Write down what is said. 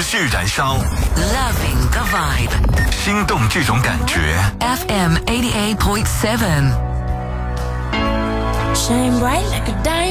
绪燃烧 Loving the vibe. 心动这种感觉 FM 88.7. Shine bright like a diamond.